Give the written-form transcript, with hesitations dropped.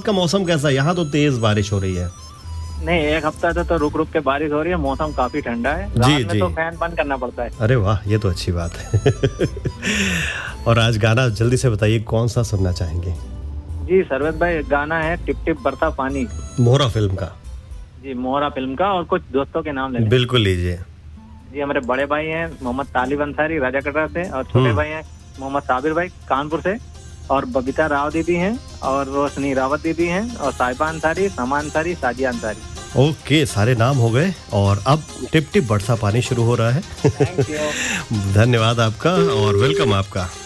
का मौसम कैसा है? यहाँ तो तेज बारिश हो रही है। नहीं, एक हफ्ता से तो रुक रुक के बारिश हो रही है, मौसम काफी ठंडा है। रात में तो फैन बंद करना पड़ता है। अरे वाह, ये तो अच्छी बात है। और आज गाना जल्दी से बताइए कौन सा सुनना चाहेंगे? जी सरवेद भाई, गाना है टिप टिप बरसा पानी। मोहरा फिल्म का? जी, मोहरा फिल्म का। और कुछ दोस्तों के नाम ले लें। बिल्कुल लीजिए। जी, हमारे बड़े भाई हैं मोहम्मद तालिब अंसारी राजा कटरा से, और छोटे भाई हैं मोहम्मद साबिर भाई कानपुर से, और बबीता राव दीदी हैं, और रोशनी रावत दीदी हैं, और साहिबा अंसारी, समा अंसारी, साजिया अंसारी। ओके, सारे नाम हो गए और अब टिप टिप बरसा पानी शुरू हो रहा है। Thank you. धन्यवाद आपका और वेलकम आपका।